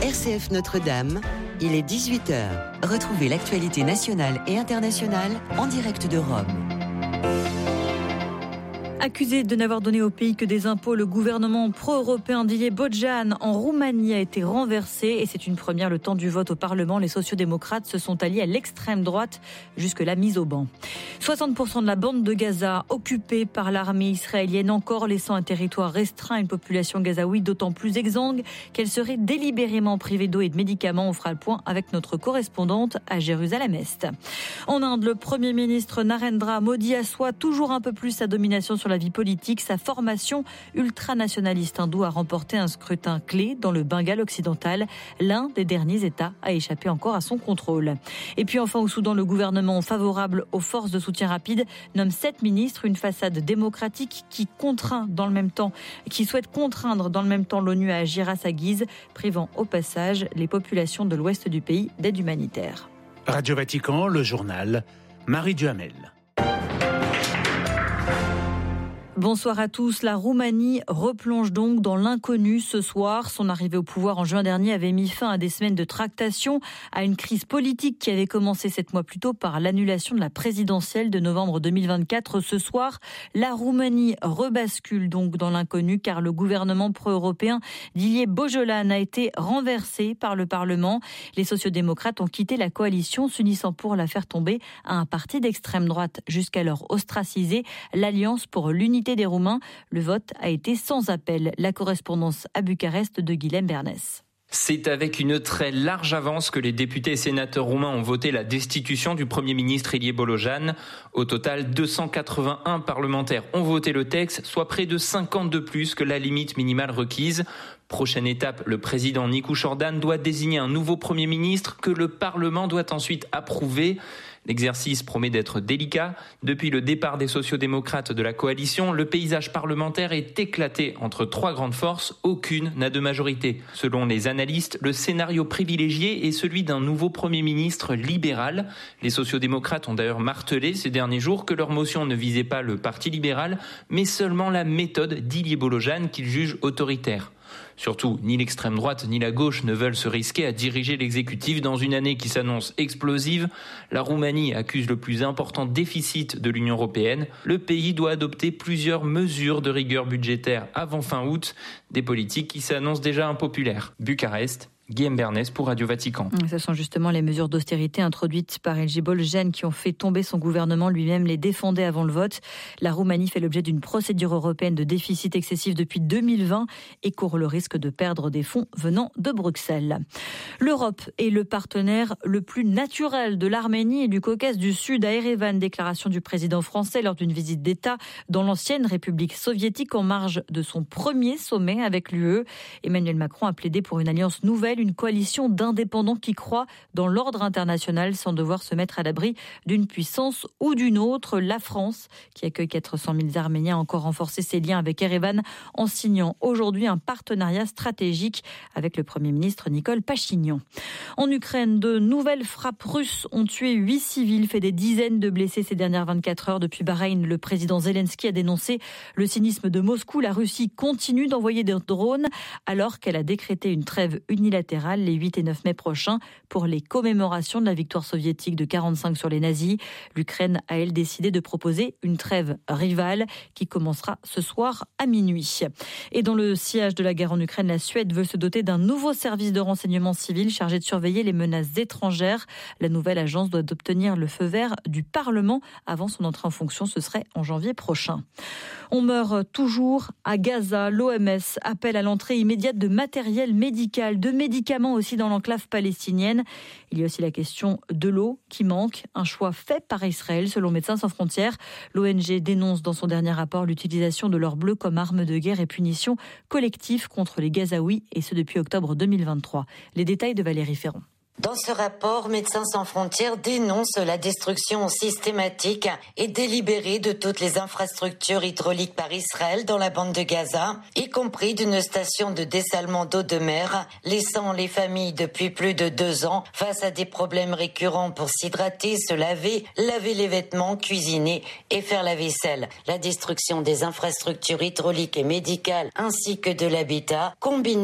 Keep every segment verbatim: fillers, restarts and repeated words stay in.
R C F Notre-Dame, il est dix-huit heures. Retrouvez l'actualité nationale et internationale en direct de Rome. Accusé de n'avoir donné au pays que des impôts, le gouvernement pro-européen d'Ilie Bojan en Roumanie a été renversé et c'est une première. Le temps du vote au Parlement, les sociodémocrates se sont alliés à l'extrême droite, jusque-là mise au banc. soixante pour cent de la bande de Gaza occupée par l'armée israélienne, encore laissant un territoire restreint à une population gazaoui d'autant plus exsangue qu'elle serait délibérément privée d'eau et de médicaments. On fera le point avec notre correspondante à Jérusalem-Est. En Inde, le Premier ministre Narendra Modi assoit toujours un peu plus sa domination sur la vie politique. Sa formation ultranationaliste hindoue a remporté un scrutin clé dans le Bengale occidental. L'un des derniers États a échappé encore à son contrôle. Et puis enfin au Soudan, le gouvernement favorable aux forces de soutien rapide nomme sept ministres, une façade démocratique qui contraint dans le même temps, qui souhaite contraindre dans le même temps l'ONU à agir à sa guise, privant au passage les populations de l'ouest du pays d'aide humanitaire. Radio Vatican, le journal, Marie Duhamel. Bonsoir à tous. La Roumanie replonge donc dans l'inconnu ce soir. Son arrivée au pouvoir en juin dernier avait mis fin à des semaines de tractation, à une crise politique qui avait commencé sept mois plus tôt par l'annulation de la présidentielle de novembre deux mille vingt-quatre. Ce soir, la Roumanie rebascule donc dans l'inconnu car le gouvernement pro-européen d'Ilie Bojan a été renversé par le Parlement. Les sociodémocrates ont quitté la coalition, s'unissant pour la faire tomber à un parti d'extrême droite jusqu'alors ostracisé, l'Alliance pour l'unité des Roumains. Le vote a été sans appel. La correspondance à Bucarest de Guilhem Bernès. C'est avec une très large avance que les députés et sénateurs roumains ont voté la destitution du Premier ministre Ilie Bojan. Au total, deux cent quatre-vingt-un parlementaires ont voté le texte, soit près de cinquante de plus que la limite minimale requise. Prochaine étape, le président Nicu Jordan doit désigner un nouveau Premier ministre que le Parlement doit ensuite approuver. L'exercice promet d'être délicat. Depuis le départ des sociodémocrates de la coalition, le paysage parlementaire est éclaté entre trois grandes forces. Aucune n'a de majorité. Selon les analystes, le scénario privilégié est celui d'un nouveau Premier ministre libéral. Les sociodémocrates ont d'ailleurs martelé ces derniers jours que leur motion ne visait pas le Parti libéral, mais seulement la méthode d'Ilie Bojan qu'ils jugent autoritaire. Surtout, ni l'extrême droite ni la gauche ne veulent se risquer à diriger l'exécutif dans une année qui s'annonce explosive. La Roumanie accuse le plus important déficit de l'Union européenne. Le pays doit adopter plusieurs mesures de rigueur budgétaire avant fin août, des politiques qui s'annoncent déjà impopulaires. Bucarest, Guilhem Bernès pour Radio Vatican. Ce sont justement les mesures d'austérité introduites par Ilie Bojan qui ont fait tomber son gouvernement. Lui-même les défendait avant le vote. La Roumanie fait l'objet d'une procédure européenne de déficit excessif depuis deux mille vingt et court le risque de perdre des fonds venant de Bruxelles. L'Europe est le partenaire le plus naturel de l'Arménie et du Caucase du Sud à Erevan. Déclaration du président français lors d'une visite d'État dans l'ancienne République soviétique en marge de son premier sommet avec l'U E. Emmanuel Macron a plaidé pour une alliance nouvelle, une coalition d'indépendants qui croient dans l'ordre international sans devoir se mettre à l'abri d'une puissance ou d'une autre. La France, qui accueille quatre cent mille Arméniens, a encore renforcé ses liens avec Erevan en signant aujourd'hui un partenariat stratégique avec le Premier ministre Nicole Pachinian. En Ukraine, de nouvelles frappes russes ont tué huit civils, fait des dizaines de blessés ces dernières vingt-quatre heures. Depuis Bahreïn, le président Zelensky a dénoncé le cynisme de Moscou. La Russie continue d'envoyer des drones alors qu'elle a décrété une trêve unilatérale les huit et neuf mai prochains pour les commémorations de la victoire soviétique de quarante-cinq sur les nazis. L'Ukraine a, elle, décidé de proposer une trêve rivale qui commencera ce soir à minuit. Et dans le sillage de la guerre en Ukraine, la Suède veut se doter d'un nouveau service de renseignement civil chargé de surveiller les menaces étrangères. La nouvelle agence doit obtenir le feu vert du Parlement avant son entrée en fonction. Ce serait en janvier prochain. On meurt toujours à Gaza. L'O M S appelle à l'entrée immédiate de matériel médical, de médicaments aussi dans l'enclave palestinienne. Il y a aussi la question de l'eau qui manque, un choix fait par Israël selon Médecins sans frontières. L'O N G dénonce dans son dernier rapport l'utilisation de l'or bleu comme arme de guerre et punition collective contre les Gazaouis, et ce depuis octobre deux mille vingt-trois. Les détails de Valérie Ferron. Dans ce rapport, Médecins sans frontières dénonce la destruction systématique et délibérée de toutes les infrastructures hydrauliques par Israël dans la bande de Gaza, y compris d'une station de dessalement d'eau de mer, laissant les familles depuis plus de deux ans face à des problèmes récurrents pour s'hydrater, se laver, laver les vêtements, cuisiner et faire la vaisselle. La destruction des infrastructures hydrauliques et médicales ainsi que de l'habitat, combinée au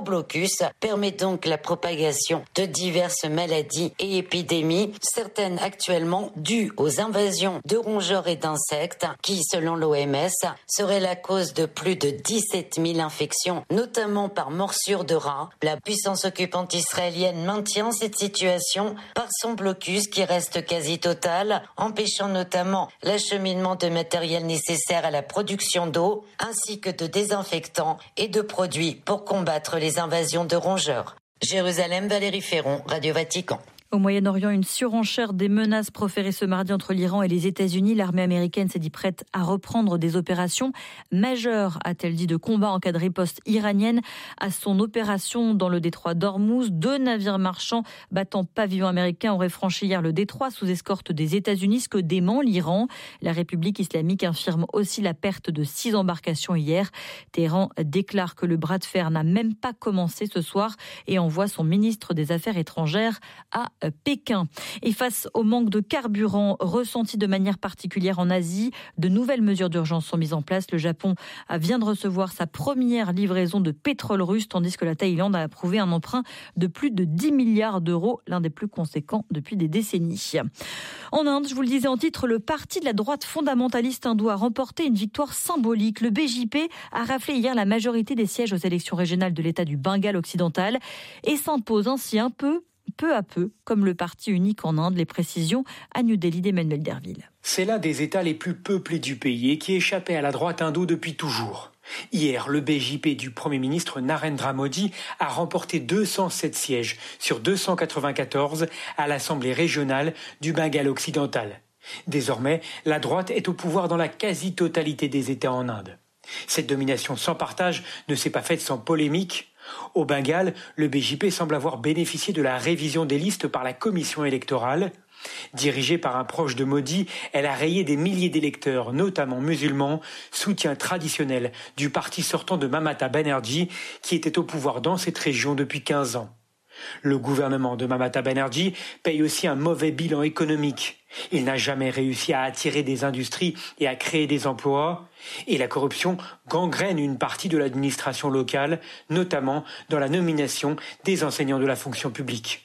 au blocus permet donc la propagation de diverses maladies et épidémies, certaines actuellement dues aux invasions de rongeurs et d'insectes qui, selon l'O M S, seraient la cause de plus de dix-sept mille infections, notamment par morsure de rats. La puissance occupante israélienne maintient cette situation par son blocus qui reste quasi total, empêchant notamment l'acheminement de matériel nécessaire à la production d'eau, ainsi que de désinfectants et de produits pour combattre les invasions de rongeurs. Jérusalem, Valérie Ferron, Radio Vatican. Au Moyen-Orient, une surenchère des menaces proférées ce mardi entre l'Iran et les États-Unis. L'armée américaine s'est dit prête à reprendre des opérations majeures, a-t-elle dit, de combat en cas de riposte iranienne à son opération dans le détroit d'Ormuz. Deux navires marchands battant pavillon américain auraient franchi hier le détroit sous escorte des États-Unis, ce que dément l'Iran. La République islamique infirme aussi la perte de six embarcations hier. Téhéran déclare que le bras de fer n'a même pas commencé ce soir et envoie son ministre des Affaires étrangères à Pékin. Et face au manque de carburant ressenti de manière particulière en Asie, de nouvelles mesures d'urgence sont mises en place. Le Japon vient de recevoir sa première livraison de pétrole russe, tandis que la Thaïlande a approuvé un emprunt de plus de dix milliards d'euros, l'un des plus conséquents depuis des décennies. En Inde, je vous le disais en titre, le parti de la droite fondamentaliste hindoue a remporté une victoire symbolique. Le B J P a raflé hier la majorité des sièges aux élections régionales de l'État du Bengale occidental et s'impose ainsi un peu peu à peu, comme le parti unique en Inde. Les précisions à New Delhi d'Emmanuel Derville. C'est l'un des États les plus peuplés du pays et qui échappait à la droite hindoue depuis toujours. Hier, le B J P du Premier ministre Narendra Modi a remporté deux cent sept sièges sur deux cent quatre-vingt-quatorze à l'Assemblée régionale du Bengale occidental. Désormais, la droite est au pouvoir dans la quasi-totalité des États en Inde. Cette domination sans partage ne s'est pas faite sans polémique. Au Bengale, le B J P semble avoir bénéficié de la révision des listes par la commission électorale. Dirigée par un proche de Modi, elle a rayé des milliers d'électeurs, notamment musulmans, soutien traditionnel du parti sortant de Mamata Banerjee, qui était au pouvoir dans cette région depuis quinze ans. Le gouvernement de Mamata Banerjee paye aussi un mauvais bilan économique. Il n'a jamais réussi à attirer des industries et à créer des emplois. Et la corruption gangrène une partie de l'administration locale, notamment dans la nomination des enseignants de la fonction publique.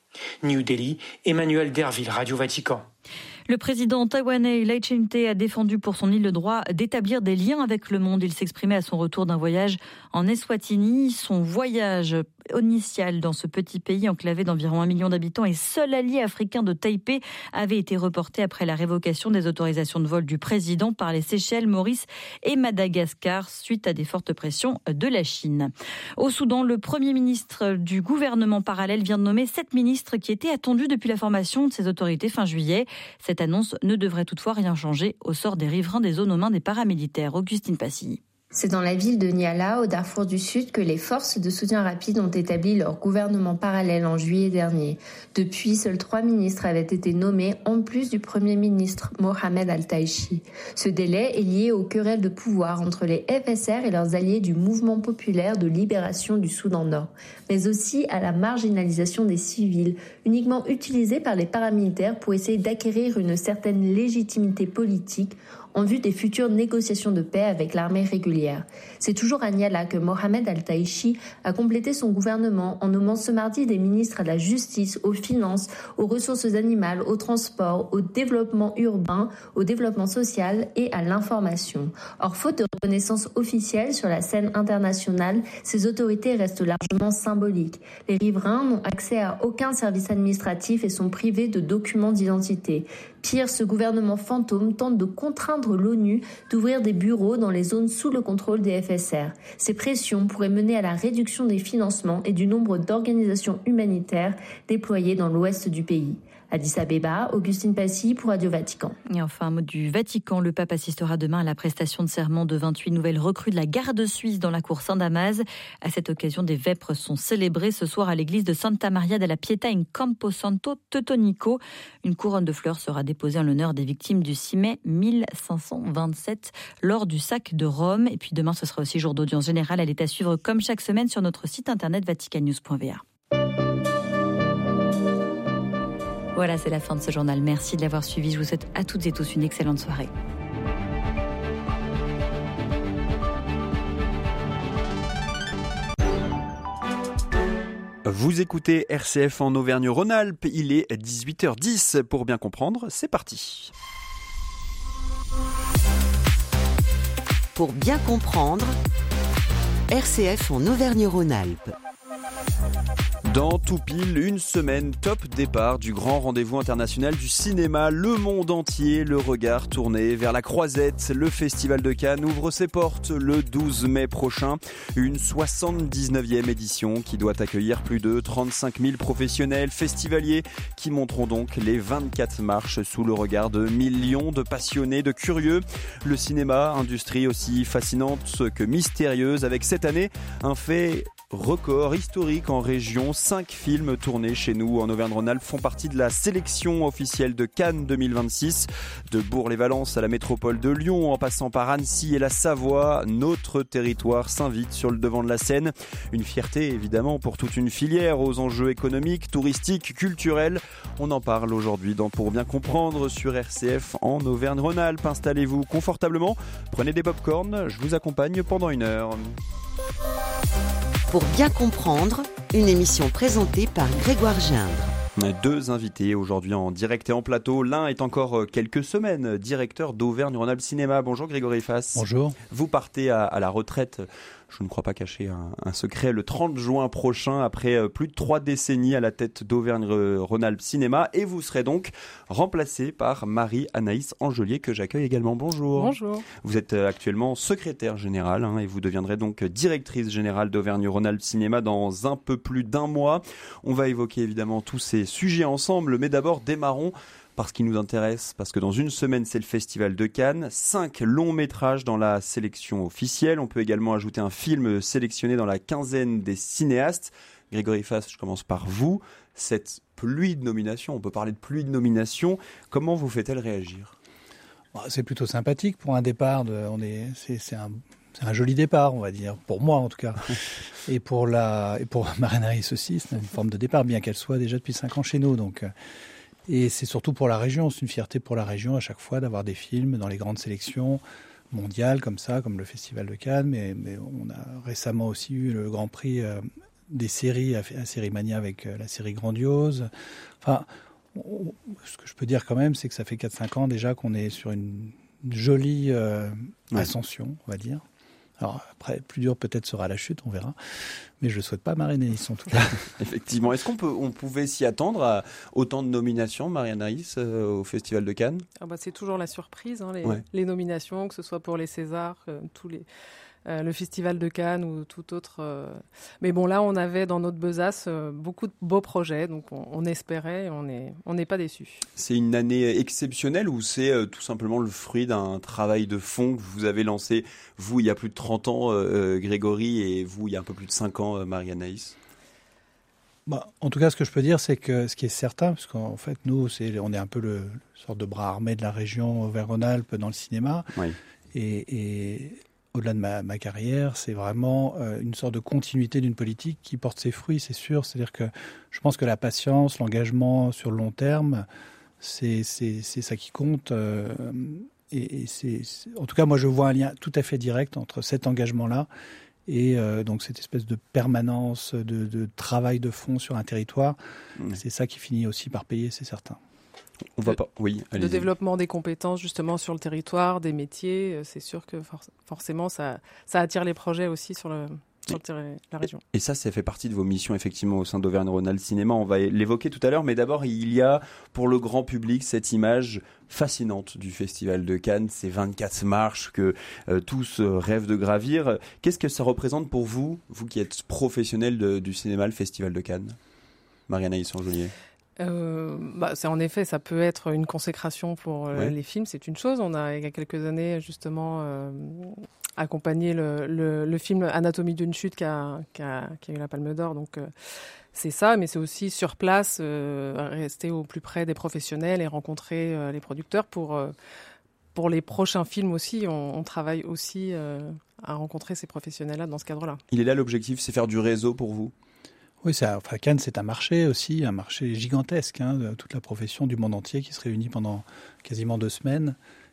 New Delhi, Emmanuel Derville, Radio Vatican. Le président taïwanais Lai Ching-te a défendu pour son île le droit d'établir des liens avec le monde. Il s'exprimait à son retour d'un voyage en Eswatini. Son voyage initial dans ce petit pays enclavé d'environ un million d'habitants et seul allié africain de Taipei avait été reporté après la révocation des autorisations de vol du président par les Seychelles, Maurice et Madagascar suite à des fortes pressions de la Chine. Au Soudan, le premier ministre du gouvernement parallèle vient de nommer sept ministres qui étaient attendus depuis la formation de ces autorités fin juillet. Cette annonce ne devrait toutefois rien changer au sort des riverains des zones aux mains des paramilitaires. Augustine Passy. C'est dans la ville de Niala, au Darfour du Sud, que les forces de soutien rapide ont établi leur gouvernement parallèle en juillet dernier. Depuis, seuls trois ministres avaient été nommés, en plus du Premier ministre Mohamed Al-Taishi. Ce délai est lié aux querelles de pouvoir entre les F S R et leurs alliés du Mouvement populaire de libération du Soudan Nord, mais aussi à la marginalisation des civils, uniquement utilisée par les paramilitaires pour essayer d'acquérir une certaine légitimité politique en vue des futures négociations de paix avec l'armée régulière. C'est toujours à Niala que Mohamed Al-Taishi a complété son gouvernement en nommant ce mardi des ministres à la justice, aux finances, aux ressources animales, au transport, au développement urbain, au développement social et à l'information. Or, faute de reconnaissance officielle sur la scène internationale, ces autorités restent largement symboliques. Les riverains n'ont accès à aucun service administratif et sont privés de documents d'identité. Pire, ce gouvernement fantôme tente de contraindre l'ONU d'ouvrir des bureaux dans les zones sous le contrôle des F S R. Ces pressions pourraient mener à la réduction des financements et du nombre d'organisations humanitaires déployées dans l'ouest du pays. Addis Abeba, Augustine Passy pour Radio Vatican. Et enfin, un mot du Vatican. Le pape assistera demain à la prestation de serment de vingt-huit nouvelles recrues de la garde suisse dans la cour Saint-Damas. À cette occasion, des vêpres sont célébrées ce soir à l'église de Santa Maria della Pietà in Camposanto Teutonico. Une couronne de fleurs sera déposée en l'honneur des victimes du six mai mille cinq cent vingt-sept lors du sac de Rome. Et puis demain, ce sera aussi jour d'audience générale. Elle est à suivre comme chaque semaine sur notre site internet vatican news point v r. Voilà, c'est la fin de ce journal. Merci de l'avoir suivi. Je vous souhaite à toutes et tous une excellente soirée. Vous écoutez R C F en Auvergne-Rhône-Alpes, il est dix-huit heures dix. Pour bien comprendre, c'est parti. Pour bien comprendre, R C F en Auvergne-Rhône-Alpes. Dans tout pile une semaine, top départ du grand rendez-vous international du cinéma. Le monde entier, le regard tourné vers la Croisette. Le Festival de Cannes ouvre ses portes le douze mai prochain. Une soixante-dix-neuvième édition qui doit accueillir plus de trente-cinq mille professionnels festivaliers qui monteront donc les vingt-quatre marches sous le regard de millions de passionnés, de curieux. Le cinéma, industrie aussi fascinante que mystérieuse, avec cette année un fait record historique en région. Cinq films tournés chez nous en Auvergne-Rhône-Alpes font partie de la sélection officielle de Cannes deux mille vingt-six. De Bourg-les-Valences à la métropole de Lyon, en passant par Annecy et la Savoie, notre territoire s'invite sur le devant de la scène. Une fierté évidemment pour toute une filière aux enjeux économiques, touristiques, culturels. On en parle aujourd'hui dans Pour bien comprendre sur R C F en Auvergne-Rhône-Alpes. Installez-vous confortablement, prenez des pop-corn, je vous accompagne pendant une heure. Pour bien comprendre, une émission présentée par Grégoire Gindre. Deux invités aujourd'hui en direct et en plateau. L'un est encore quelques semaines directeur d'Auvergne-Rhône-Alpes Cinéma. Bonjour Grégory Fass. Bonjour. Vous partez à, à la retraite, je ne crois pas cacher un, un secret, le trente juin prochain, après plus de trois décennies à la tête d'Auvergne-Rhône-Alpes Cinéma. Et vous serez donc remplacé par Marie-Anaïs Angelier, que j'accueille également. Bonjour. Bonjour. Vous êtes actuellement secrétaire générale hein, et vous deviendrez donc directrice générale d'Auvergne-Rhône-Alpes Cinéma dans un peu plus d'un mois. On va évoquer évidemment tous ces sujets ensemble, mais d'abord démarrons par ce qui nous intéresse, parce que dans une semaine, c'est le Festival de Cannes. Cinq longs métrages dans la sélection officielle. On peut également ajouter un film sélectionné dans la quinzaine des cinéastes. Grégory Fass, je commence par vous. Cette pluie de nominations, on peut parler de pluie de nominations. Comment vous fait-elle réagir ? C'est plutôt sympathique pour un départ. De, on est, c'est, c'est, un, c'est un joli départ, on va dire, pour moi en tout cas. et pour, la, et pour Marie-Anaïs aussi, c'est une forme de départ, bien qu'elle soit déjà depuis cinq ans chez nous. Donc... Et c'est surtout pour la région, c'est une fierté pour la région à chaque fois d'avoir des films dans les grandes sélections mondiales comme ça, comme le Festival de Cannes, mais, mais on a récemment aussi eu le Grand Prix euh, des séries à, à Sérimania avec euh, la série Grandiose. Enfin, on, ce que je peux dire quand même, c'est que ça fait quatre cinq ans déjà qu'on est sur une jolie euh, ouais. ascension, on va dire. Alors après, plus dur peut-être sera la chute, on verra. Mais je ne souhaite pas Marie-Anaïs en tout cas. Effectivement. Est-ce qu'on peut, on pouvait s'y attendre à autant de nominations, Marie-Anaïs, euh, au Festival de Cannes ? ah bah, C'est toujours la surprise, hein, les, ouais. les nominations, que ce soit pour les Césars, euh, tous les... Euh, le Festival de Cannes ou tout autre. Euh... Mais bon, là, on avait dans notre besace euh, beaucoup de beaux projets, donc on, on espérait et on n'est on n'est pas déçus. C'est une année exceptionnelle ou c'est euh, tout simplement le fruit d'un travail de fond que vous avez lancé, vous, il y a plus de trente ans, euh, Grégory, et vous, il y a un peu plus de cinq ans, euh, Marie-Anaïs ? Bah, en tout cas, ce que je peux dire, c'est que ce qui est certain, parce qu'en fait, nous, c'est, on est un peu le, le sorte de bras armé de la région Auvergne-Rhône-Alpes dans le cinéma. Oui. Et... et... Au-delà de ma, ma carrière, c'est vraiment euh, une sorte de continuité d'une politique qui porte ses fruits, c'est sûr. C'est-à-dire que je pense que la patience, l'engagement sur le long terme, c'est, c'est, c'est ça qui compte. Euh, et et c'est, c'est, en tout cas, moi, je vois un lien tout à fait direct entre cet engagement-là et euh, donc cette espèce de permanence, de, de travail de fond sur un territoire. Mmh. C'est ça qui finit aussi par payer, c'est certain. On va pas... Oui, le développement des compétences justement sur le territoire, des métiers, c'est sûr que for- forcément ça, ça attire les projets aussi sur, le, sur le terri- la région. Et ça, ça fait partie de vos missions effectivement au sein d'Auvergne-Rhône-Alpes Cinéma. On va l'évoquer tout à l'heure, mais d'abord il y a pour le grand public cette image fascinante du Festival de Cannes, ces vingt-quatre marches que euh, tous euh, rêvent de gravir. Qu'est-ce que ça représente pour vous, vous qui êtes professionnel de, du cinéma, le Festival de Cannes ? Marie-Anaïs Angelier. Euh, bah, c'est en effet, ça peut être une consécration pour euh, ouais. les films, c'est une chose. On a il y a quelques années justement euh, accompagné le, le, le film Anatomie d'une chute qui a, qui a, qui a eu la Palme d'Or. Donc euh, c'est ça, mais c'est aussi sur place, euh, rester au plus près des professionnels et rencontrer euh, les producteurs pour euh, pour les prochains films aussi. On, on travaille aussi euh, à rencontrer ces professionnels-là dans ce cadre-là. Il est là l'objectif, c'est faire du réseau pour vous ? Oui, ça, enfin, Cannes, c'est un marché aussi, un marché gigantesque, hein, de toute la profession du monde entier qui se réunit pendant quasiment deux semaines.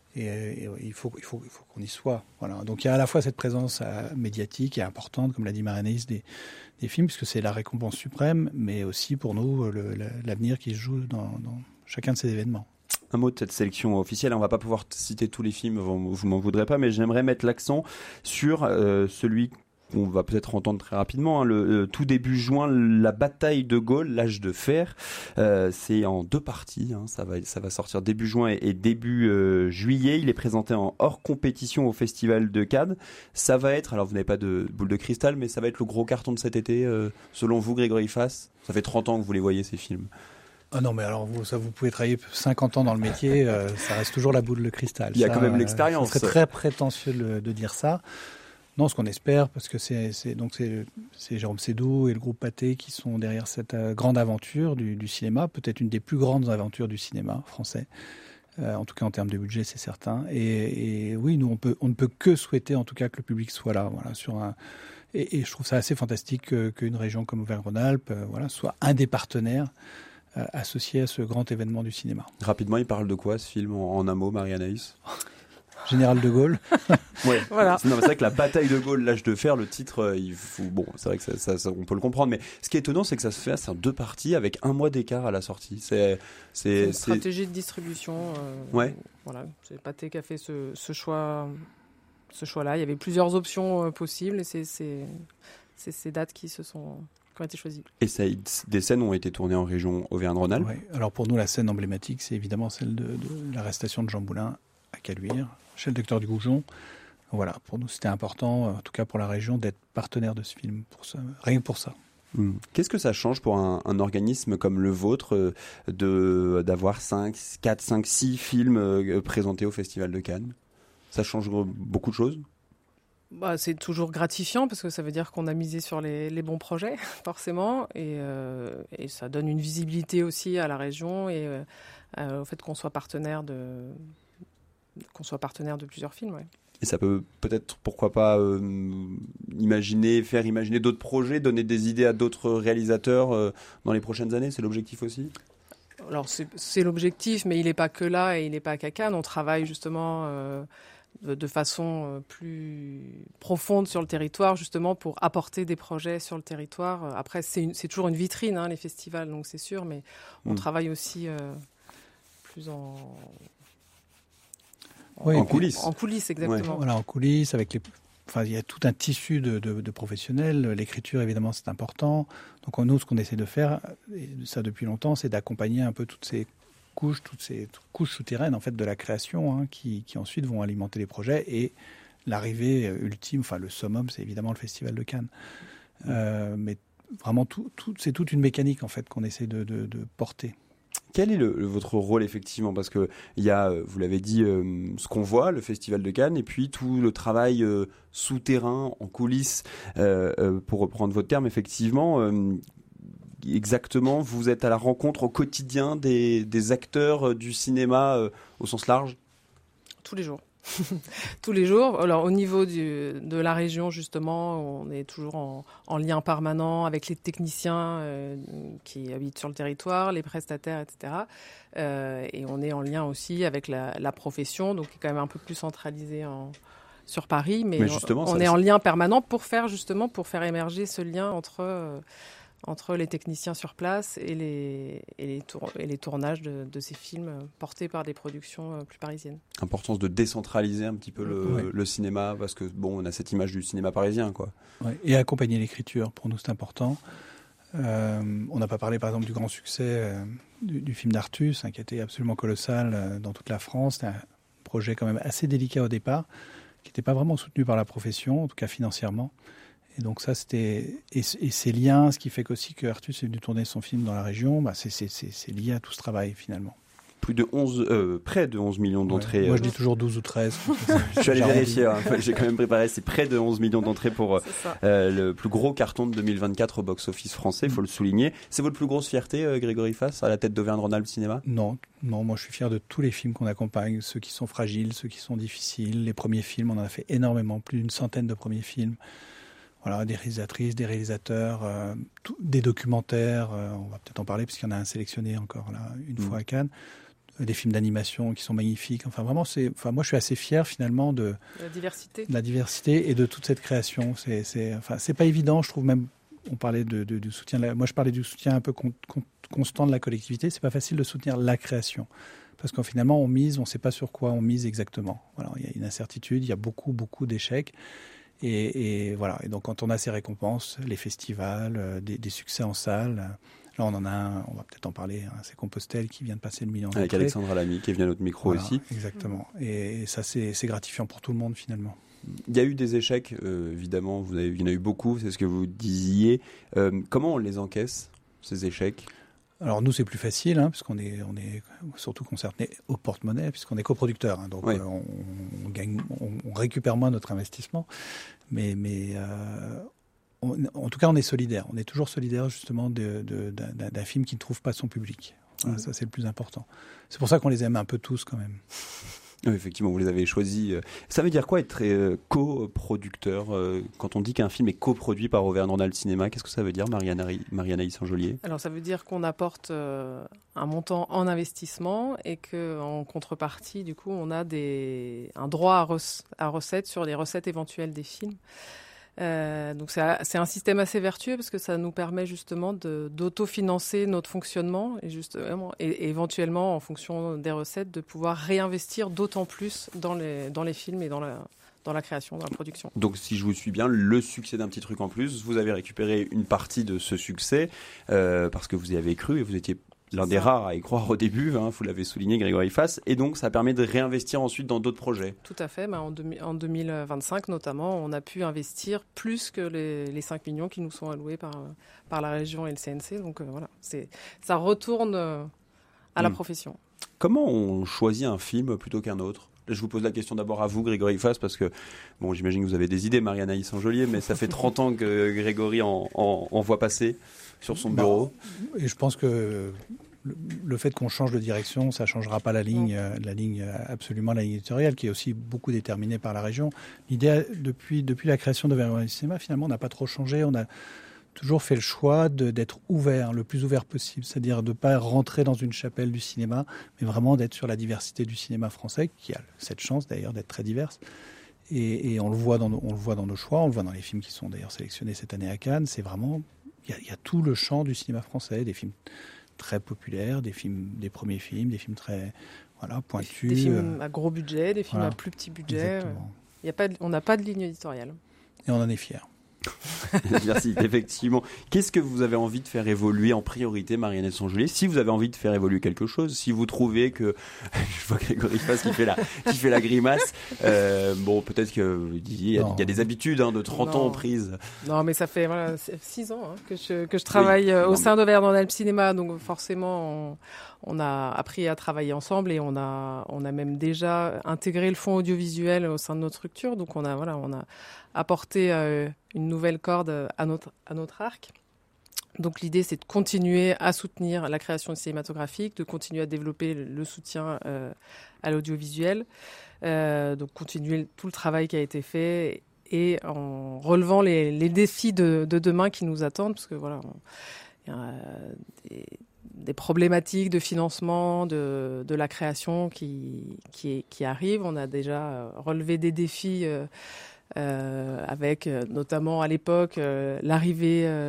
Et, et il faut, il faut, il faut qu'on y soit. Voilà. Donc il y a à la fois cette présence euh, médiatique et importante, comme l'a dit Marie-Anaïs, des, des films, puisque c'est la récompense suprême, mais aussi pour nous le, l'avenir qui se joue dans, dans chacun de ces événements. Un mot de cette sélection officielle, on ne va pas pouvoir citer tous les films, vous m'en voudrez pas, mais j'aimerais mettre l'accent sur euh, celui qu'on va peut-être entendre très rapidement, hein, le, le tout début juin, la bataille de Gaulle, l'âge de fer. Euh, c'est en deux parties, hein, ça, va, ça va sortir début juin et, et début euh, juillet. Il est présenté en hors compétition au Festival de Cannes. Ça va être, alors vous n'avez pas de boule de cristal, mais ça va être le gros carton de cet été, euh, selon vous, Grégory Fass. Ça fait trente ans que vous les voyez, ces films. Ah non, mais alors vous, ça, vous pouvez travailler cinquante ans dans le métier, euh, ça reste toujours la boule de cristal. Il y a ça, quand même l'expérience. C'est très prétentieux de, de dire ça. Non, ce qu'on espère, parce que c'est, c'est, donc c'est, c'est Jérôme Sédou et le groupe Pathé qui sont derrière cette euh, grande aventure du, du cinéma, peut-être une des plus grandes aventures du cinéma français, euh, en tout cas en termes de budget, c'est certain. Et, et oui, nous, on, peut, on ne peut que souhaiter en tout cas que le public soit là, voilà, sur un... Et, et je trouve ça assez fantastique que, qu'une région comme Auvergne-Rhône-Alpes euh, voilà, soit un des partenaires euh, associés à ce grand événement du cinéma. Rapidement, il parle de quoi ce film en, en un mot, Marie-Anaïs ? Général de Gaulle. Ouais. Voilà. Non, mais c'est vrai que la bataille de Gaulle, l'âge de fer, le titre, il faut, bon, c'est vrai que ça, ça, ça, on peut le comprendre, mais ce qui est étonnant, c'est que ça se fait en deux parties avec un mois d'écart à la sortie. C'est, c'est, c'est une c'est... stratégie de distribution. Euh, ouais. Voilà, c'est Pathé qui a fait ce, ce choix, ce choix-là. Il y avait plusieurs options euh, possibles, et c'est, c'est, c'est ces dates qui se sont qui ont été choisies. Et ça, des scènes ont été tournées en région Auvergne-Rhône-Alpes. Ouais. Alors pour nous, la scène emblématique, c'est évidemment celle de, de l'arrestation de Jean Boulin à Caluire, chez le docteur du Goujon. Voilà, pour nous, c'était important, en tout cas pour la région, d'être partenaire de ce film, pour ça, rien que pour ça. Mmh. Qu'est-ce que ça change pour un, un organisme comme le vôtre de, d'avoir cinq, quatre, cinq, six films euh, présentés au Festival de Cannes ? Ça change beaucoup de choses ? Bah, c'est toujours gratifiant parce que ça veut dire qu'on a misé sur les, les bons projets, forcément, et, euh, et ça donne une visibilité aussi à la région et euh, au fait qu'on soit partenaire de... qu'on soit partenaire de plusieurs films, ouais. Et ça peut peut-être, pourquoi pas, euh, imaginer, faire imaginer d'autres projets, donner des idées à d'autres réalisateurs euh, dans les prochaines années, c'est l'objectif aussi ? Alors c'est, c'est l'objectif, mais il n'est pas que là et il n'est pas qu'à Cannes. On travaille justement euh, de, de façon plus profonde sur le territoire, justement pour apporter des projets sur le territoire. Après, c'est, une, c'est toujours une vitrine, hein, les festivals, donc c'est sûr, mais on mmh. travaille aussi euh, plus en... Oui, en coulisses. En coulisses, exactement. Ouais. Voilà, en coulisses, avec les... Enfin, il y a tout un tissu de, de, de professionnels. L'écriture, évidemment, c'est important. Donc, nous, ce qu'on essaie de faire, et ça depuis longtemps, c'est d'accompagner un peu toutes ces couches, toutes ces couches souterraines, en fait, de la création, hein, qui, qui ensuite vont alimenter les projets. Et l'arrivée ultime, enfin, le summum, c'est évidemment le Festival de Cannes. Euh, mais vraiment, tout, tout, c'est toute une mécanique, en fait, qu'on essaie de, de, de porter. Quel est le, le, votre rôle effectivement ? Parce qu'il y a, vous l'avez dit, euh, ce qu'on voit, le Festival de Cannes, et puis tout le travail euh, souterrain, en coulisses, euh, euh, pour reprendre votre terme, effectivement, euh, exactement, vous êtes à la rencontre au quotidien des, des acteurs du cinéma euh, au sens large ? Tous les jours. Tous les jours. Alors, au niveau du, de la région, justement, on est toujours en, en lien permanent avec les techniciens euh, qui habitent sur le territoire, les prestataires, et cetera. Euh, et on est en lien aussi avec la, la profession, donc qui est quand même un peu plus centralisée en, sur Paris. Mais, mais on, on est en lien permanent pour faire, justement, pour faire émerger ce lien entre... Euh, entre les techniciens sur place et les, et les, tour, et les tournages de, de ces films portés par des productions plus parisiennes. Importance de décentraliser un petit peu le, ouais. le cinéma, parce que bon, on a cette image du cinéma parisien, quoi. Ouais, et accompagner l'écriture, pour nous c'est important. Euh, on n'a pas parlé par exemple du grand succès euh, du, du film d'Artus, hein, qui a été absolument colossal euh, dans toute la France. C'était un projet quand même assez délicat au départ, qui n'était pas vraiment soutenu par la profession, en tout cas financièrement. Et donc ça, c'était... Et, et ces liens, ce qui fait qu'aussi que Artus est venu tourner son film dans la région, bah c'est, c'est, c'est, c'est lié à tout ce travail, finalement. Plus de onze, euh, près de onze millions d'entrées. Ouais, moi, euh... je dis toujours douze ou treize. Je suis allé vérifier, hein, j'ai quand même préparé, c'est près de onze millions d'entrées pour euh, le plus gros carton de deux mille vingt-quatre au box-office français, il faut le souligner. C'est votre plus grosse fierté, euh, Grégory Fass, à la tête d'Auvergne-Rhône-Alpes Cinéma ? Non, non, moi je suis fier de tous les films qu'on accompagne, ceux qui sont fragiles, ceux qui sont difficiles. Les premiers films, on en a fait énormément, plus d'une centaine de premiers films. Voilà, des réalisatrices, des réalisateurs, euh, tout, des documentaires, euh, on va peut-être en parler puisqu'il y en a un sélectionné encore là, une mmh. fois à Cannes. des films d'animation qui sont magnifiques. Enfin, vraiment, c'est, enfin, moi, je suis assez fier finalement de la diversité, de la diversité et de toute cette création. C'est, c'est, enfin, c'est pas évident, je trouve même. On parlait de, de, du soutien. De la, moi, je parlais du soutien un peu con, con, constant de la collectivité. C'est pas facile de soutenir la création parce qu'en finalement, on mise, on ne sait pas sur quoi on mise exactement. Voilà, il y a une incertitude, il y a beaucoup, beaucoup d'échecs. Et, et voilà. Et donc, quand on a ces récompenses, les festivals, euh, des, des succès en salle. Là, on en a un, on va peut-être en parler, hein, c'est Compostelle qui vient de passer le million d'entrées. Avec Alexandra Lamy qui est venue à notre micro voilà, aussi. Exactement. Et, et ça, c'est, c'est gratifiant pour tout le monde finalement. Il y a eu des échecs, euh, évidemment, vous avez, il y en a eu beaucoup, c'est ce que vous disiez. Euh, comment on les encaisse, ces échecs ? Alors nous, c'est plus facile, hein, puisqu'on est, on est surtout concerné au porte-monnaie, puisqu'on est coproducteur. Hein, donc oui. euh, on, on, gagne, on, on récupère moins notre investissement. Mais... mais euh, On, en tout cas, on est solidaire. On est toujours solidaire justement de, de, d'un, d'un film qui ne trouve pas son public. Voilà, mmh. Ça, c'est le plus important. C'est pour ça qu'on les aime un peu tous quand même. Oui, effectivement, vous les avez choisis. Ça veut dire quoi être euh, coproducteur euh, quand on dit qu'un film est coproduit par Auvergne-Rhône-Alpes Cinéma, qu'est-ce que ça veut dire, Marianne Marie-Anaïs Sanjolier ? Alors, ça veut dire qu'on apporte euh, un montant en investissement et qu'en contrepartie, du coup, on a des, un droit à, rec- à recettes sur les recettes éventuelles des films. Euh, donc c'est, c'est un système assez vertueux parce que ça nous permet justement de, d'autofinancer notre fonctionnement et, justement, et, et éventuellement en fonction des recettes de pouvoir réinvestir d'autant plus dans les, dans les films et dans la, dans la création, dans la production. Donc si je vous suis bien, le succès d'un petit truc en plus, vous avez récupéré une partie de ce succès euh, parce que vous y avez cru et vous étiez l'un des rares à y croire au début, hein, vous l'avez souligné, Grégory Fass, et donc ça permet de réinvestir ensuite dans d'autres projets. Tout à fait, bah en, deux, en deux mille vingt-cinq notamment, on a pu investir plus que les, les cinq millions qui nous sont alloués par, par la région et le C N C, donc euh, voilà, c'est, ça retourne euh, à la mmh. profession. Comment on choisit un film plutôt qu'un autre ? Je vous pose la question d'abord à vous, Grégory Fass, parce que, bon, j'imagine que vous avez des idées, Marianne Sanjolier, mais ça fait trente ans que Grégory en, en, en voit passer sur son bureau. Et je pense que le, le fait qu'on change de direction, ça ne changera pas la ligne, euh, la ligne, absolument la ligne éditoriale, qui est aussi beaucoup déterminée par la région. L'idée, depuis, depuis la création de Auvergne Cinéma, finalement, n'a pas trop changé. On a toujours fait le choix de, d'être ouvert, le plus ouvert possible, c'est-à-dire de ne pas rentrer dans une chapelle du cinéma, mais vraiment d'être sur la diversité du cinéma français, qui a cette chance d'ailleurs d'être très diverse. Et, et on, le voit dans nos, on le voit dans nos choix, on le voit dans les films qui sont d'ailleurs sélectionnés cette année à Cannes. C'est vraiment, il y, y a tout le champ du cinéma français, des films très populaires, des films, des premiers films, des films très voilà, pointus. Des films à gros budget, des films voilà, à plus petit budget. Il y a pas de, on n'a pas de ligne éditoriale. Et on en est fiers. Merci, effectivement. Qu'est-ce que vous avez envie de faire évoluer en priorité, Marianne Sanjolier ? Si vous avez envie de faire évoluer quelque chose, si vous trouvez que... Je vois Grégory Fass qui fait la, qui fait la grimace. Euh, bon, peut-être qu'il y, y a des habitudes hein, de trente non. ans prises. Non, mais ça fait voilà, six ans hein, que, je, que je travaille oui, au sein d'Auvergne-Rhône-Alpes Cinéma. Donc forcément, on, on a appris à travailler ensemble et on a, on a même déjà intégré le fonds audiovisuel au sein de notre structure. Donc on a... Voilà, on a apporter euh, une nouvelle corde à notre, à notre arc. Donc l'idée, c'est de continuer à soutenir la création cinématographique, de continuer à développer le, le soutien euh, à l'audiovisuel, euh, donc continuer tout le travail qui a été fait et en relevant les, les défis de, de demain qui nous attendent, parce que voilà, il y a des, des problématiques de financement de, de la création qui, qui, qui arrivent. On a déjà relevé des défis euh, Euh, avec euh, notamment à l'époque euh, l'arrivée euh,